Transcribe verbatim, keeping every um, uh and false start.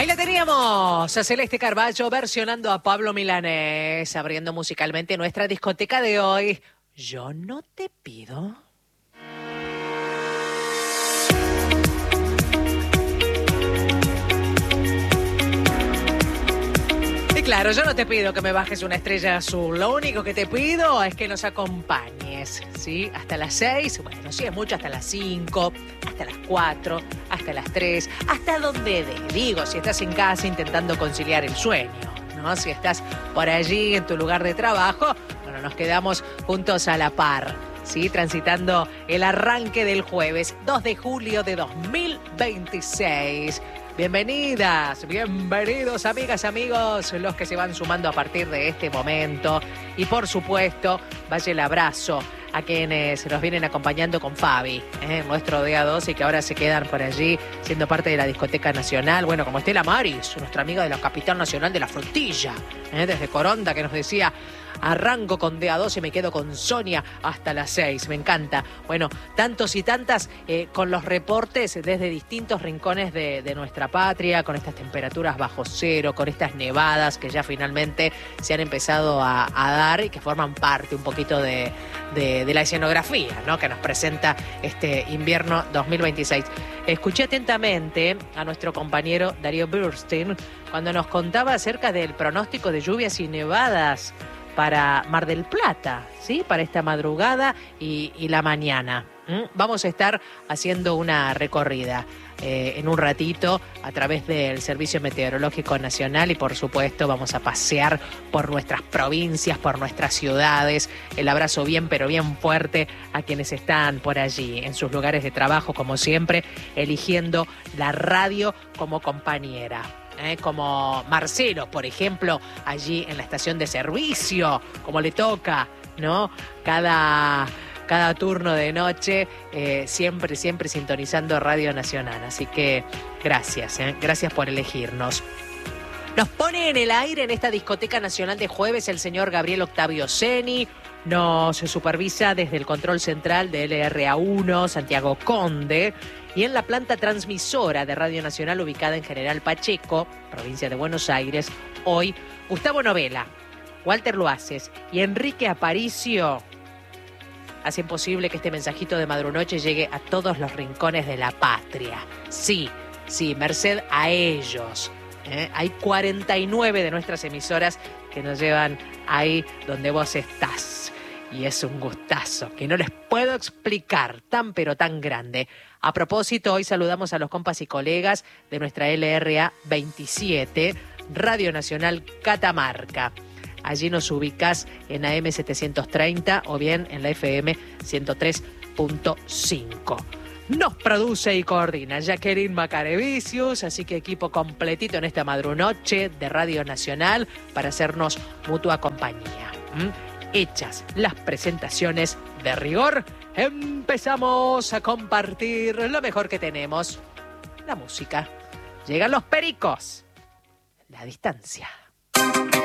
Ahí la teníamos, a Celeste Carballo versionando a Pablo Milanés, abriendo musicalmente nuestra discoteca de hoy. Yo no te pido. Y claro, yo no te pido que me bajes una estrella azul, lo único que te pido es que nos acompañes, ¿sí? Hasta las seis, bueno, si es mucho, hasta las cinco, hasta las cuatro, hasta las tres, hasta donde dé. Digo, si estás en casa intentando conciliar el sueño, ¿no? Si estás por allí en tu lugar de trabajo, bueno, nos quedamos juntos a la par, ¿sí? Transitando el arranque del jueves dos de julio de dos mil veintiséis. Bienvenidas, bienvenidos amigas, amigos, los que se van sumando a partir de este momento. Y por supuesto, vaya el abrazo a quienes nos vienen acompañando con Fabi, ¿eh? nuestro D A dos, y que ahora se quedan por allí siendo parte de la discoteca nacional. Bueno, como Estela Maris, nuestra amiga de la capital nacional de la frutilla, ¿eh? desde Coronda, que nos decía: arranco con D A dos y me quedo con Sonia hasta las seis. Me encanta. Bueno, tantos y tantas eh, con los reportes desde distintos rincones de, de nuestra patria, con estas temperaturas bajo cero, con estas nevadas que ya finalmente se han empezado a, a dar y que forman parte un poquito de, de, de la escenografía, ¿no?, que nos presenta este invierno dos mil veintiséis. Escuché atentamente a nuestro compañero Darío Burstein cuando nos contaba acerca del pronóstico de lluvias y nevadas para Mar del Plata, ¿sí? Para esta madrugada y, y la mañana. ¿Mm? Vamos a estar haciendo una recorrida eh, en un ratito a través del Servicio Meteorológico Nacional y por supuesto vamos a pasear por nuestras provincias, por nuestras ciudades. El abrazo bien pero bien fuerte a quienes están por allí en sus lugares de trabajo, como siempre, eligiendo la radio como compañera. Eh, como Marcelo, por ejemplo, allí en la estación de servicio, como le toca, ¿no? Cada, cada turno de noche, eh, siempre, siempre sintonizando Radio Nacional. Así que gracias, ¿eh? Gracias por elegirnos. Nos pone en el aire en esta discoteca nacional de jueves el señor Gabriel Octavio Ceni. Nos supervisa desde el control central de L R A uno, Santiago Conde. Y en la planta transmisora de Radio Nacional ubicada en General Pacheco, provincia de Buenos Aires, hoy Gustavo Novela, Walter Luaces y Enrique Aparicio hacen posible que este mensajito de Madrunoche llegue a todos los rincones de la patria. Sí, sí, merced a ellos. ¿eh? Hay cuarenta y nueve de nuestras emisoras que nos llevan ahí donde vos estás. Y es un gustazo que no les puedo explicar, tan pero tan grande. A propósito, hoy saludamos a los compas y colegas de nuestra L R A veintisiete, Radio Nacional Catamarca. Allí nos ubicás en A M setecientos treinta o bien en la F M ciento tres punto cinco. Nos produce y coordina Jacqueline Macarevicius, así que equipo completito en esta madrunoche de Radio Nacional para hacernos mutua compañía. ¿Mm? Hechas las presentaciones de rigor, empezamos a compartir lo mejor que tenemos, la música. Llegan los pericos, la distancia.